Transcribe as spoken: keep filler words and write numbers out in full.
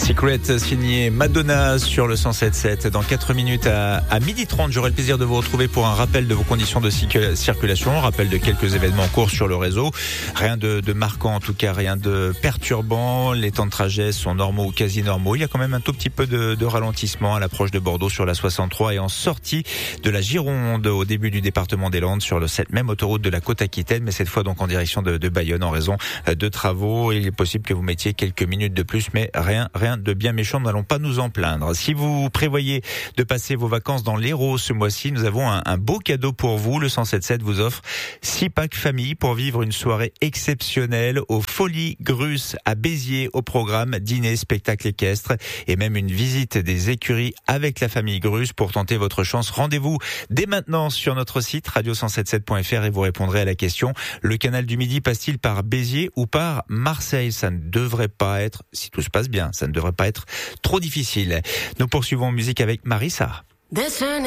Secret signé Madonna sur le cent sept sept. Dans quatre minutes à, à midi trente, j'aurai le plaisir de vous retrouver pour un rappel de vos conditions de circulation, rappel de quelques événements en cours sur le réseau. Rien de, de marquant, en tout cas rien de perturbant. Les temps de trajet sont normaux ou quasi normaux. Il y a quand même un tout petit peu de, de ralentissement à l'approche de Bordeaux sur la soixante-trois et en sortie de la Gironde au début du département des Landes sur le, cette même autoroute de la Côte-Aquitaine, mais cette fois donc en direction de, de Bayonne en raison de travaux. Il est possible que vous mettiez quelques minutes de plus, mais rien, rien de bien méchant, nous n'allons pas nous en plaindre. Si vous prévoyez de passer vos vacances dans l'Hérault ce mois-ci, nous avons un, un beau cadeau pour vous. Le cent sept sept vous offre six packs famille pour vivre une soirée exceptionnelle aux Folies Grus à Béziers. Au programme dîner, spectacle équestre et même une visite des écuries avec la famille Grus. Pour tenter votre chance, rendez-vous dès maintenant sur notre site radio cent soixante-sept point f r et vous répondrez à la question: le canal du Midi passe-t-il par Béziers ou par Marseille? Ça ne devrait pas être, si tout se passe bien, ça ne devrait pas être trop difficile. Nous poursuivons en musique avec Marissa.